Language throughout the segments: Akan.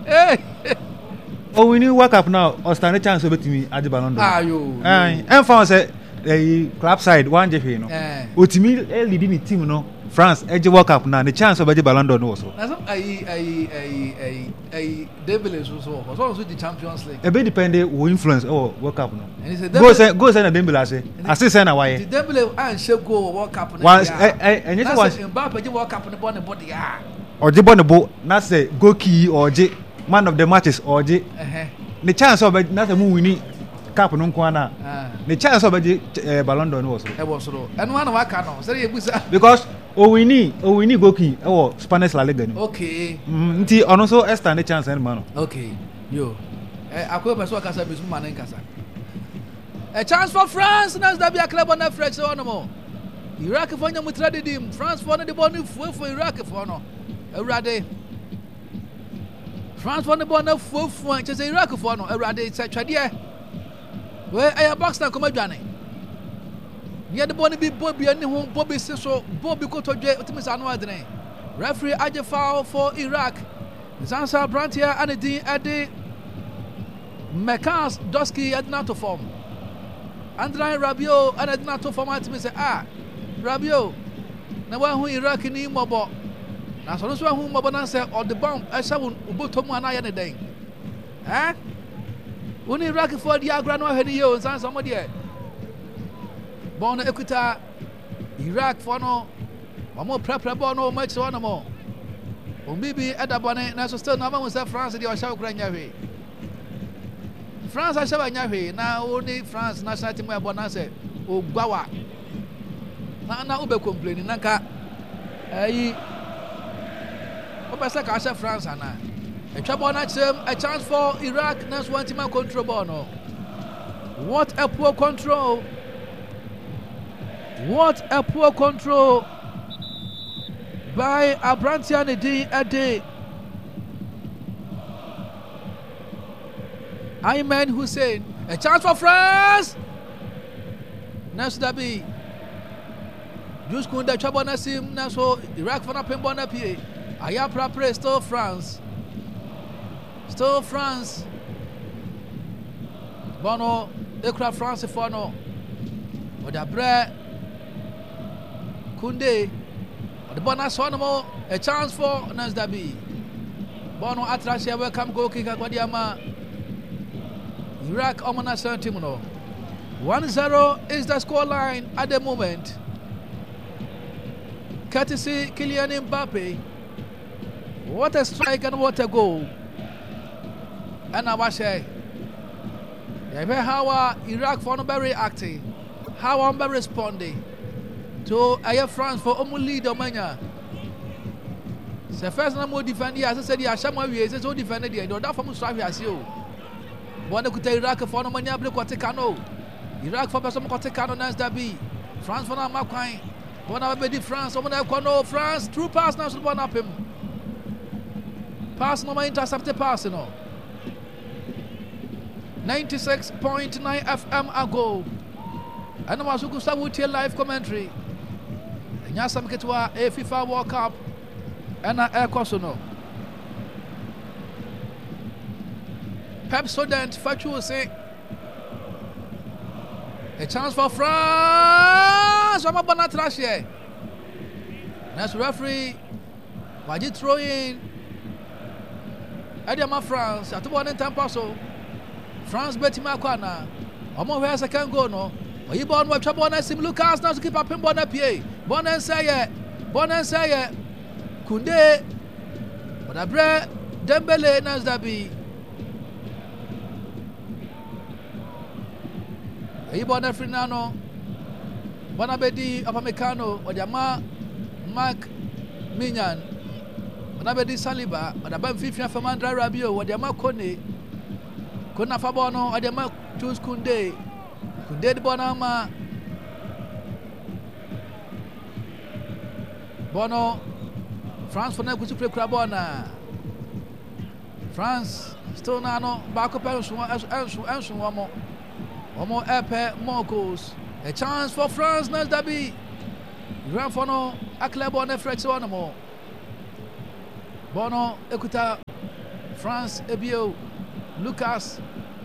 Oh, we need World Cup now. Or stand a chance of it to me at the Ballon d'Or. Ah, you. And found say the club side one Jeff, no. Ultimately, leading the team, no. France, edge World Cup now. The chance of the Ballon d'Or also. A devil is also with the Champions League. A bit dependent who influence or World Cup no. And he said, go send a Dembele. I say send away. The devil and shall go World Cup. Once, and you was Mbappe World Cup in the body. Or the boat, not say go key or man of the matches or the chance of it, not a movie cup no kwana. The chance of a Ballon d'Or also. And one of our canons, because we need go key or Spanish La Liga. Okay. And also stand a chance and man. Okay. Yo. I could have Casa Bisman and Casa. A chance for France, and as there be a club on the French animal. Iraq for them with him. France for the body for Iraq for no. Erade. France won the ball of four just a Iraq for no. Erade, etc. Where I box now come Johnny. Near the body be Bobby and home Bobby so Bobby go to Timis Anwadne. Referee Aja foul for Iraq. Zansa Brantia and the Adi Mekas Dosky at NATO form. Andrai Rabio and at NATO form at me say Rabio. Now one who Iraq in Imobo. Now so who Mobana say or the bomb I saw Ubutomu and I any day. Eh? When Iraq for the Agrano had you and somebody. Born Equita Iraq for no one more prep no much one more. Maybe at the bonnet, now still no one was France in your show Granavi. France I shall Navi now only France national team where Bonase or Gawa. Now Ube complaining Naka. Obasaka Asha France and a trouble a chance for Iraq next one team control bono. What a poor control! What a poor control by Abrantian a day. Ayman Hussein, a chance for France. Next that be. Just couldn't the trouble Nassim Naso Iraq for nothing bon appear. Ayapra press still France. Still France. Bono, aircraft France for no. Or the bread. Kunde. Or the bonus animal. A chance for Nasdabi. Bono Atrasia welcome go kick at Guadiama. Iraq Omana Santimono. 1-0 is the score line at the moment. Courtesy Kylian Mbappe. What a strike and what a goal. And I was saying, how Iraq for very active, how I'm responding to Air France for Omuli Domania. The first time we defend, as I said, the Ashama is so defended here. Don't from Australia as you. One could Iraq for no money, Quaticano. Iraq for some Quaticano, Nasdabi. France for Makai. One of the France, France, true pass now should one up him. Pass no intercepted pass, you know. 96.9 FM ago. And I was going to start with your live commentary. And Yasam Ketwa, a FIFA World Cup, and a Air Cosono. Pepsodent, Fatu say, a chance for France. I'm about not trash here. Next referee, Wajid throw in. Adiama France, at 1 in Tampaso. France Betty Makwana. Omo where second go no. Oyi born with trouble na sim Lucas now to keep up in Bonapie. Bonen say Kunde. But abre Dembele Nasdabi. Oyi born Frinano. Bonabedi Opamecano Odiama Mark Minyan. Bonabedi Saliba, but about 50 for Mandra Rabio, Odiama Kone. Kuna Fabono, Adema choose Kunde. Kunde the Bonama Bono France for Naku Super Crabona. France still nano back up and one more epe more goals. A chance for France next derby. Grand Fono a club on the French one more. Bono Ekuta France ebio Lucas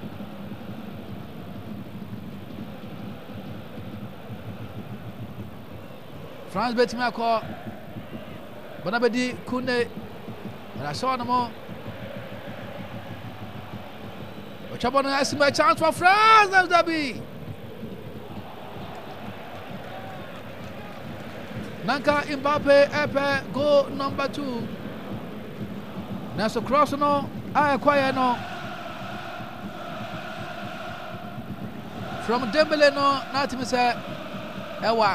France betimi akọ Bonabedi Kune I saw no more Chabon has my chance for France. That be Nanka Mbappe Epe goal number 2. Naso cross no I acquire no from Dembele no nothing say ewa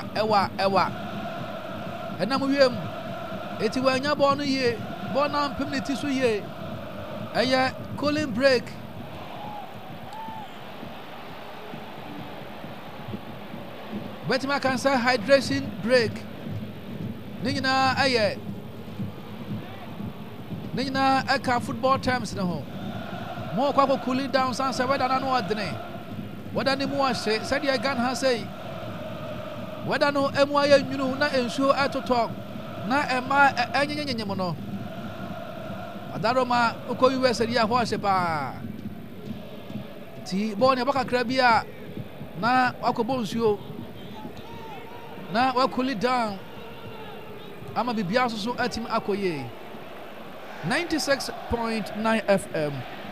enam wiem eti wanya ball no ye ball na penalty so ye eye cooling break Betima can say hydration break. Nina aye. Nina eka football terms no ho. Mo kwa cooling down san say whether na no adene. Whether ni mo ahye said ye gan ha say. Whether no emu aye nwunu na ensuo atoto na ema enyenyenye mo no. Adaroma uko US dia ho ahye pa. Ti bo ne baka krabia na wakobo nsuo. Na we cool it down. Ama bibia so atim akoye. 96.9 FM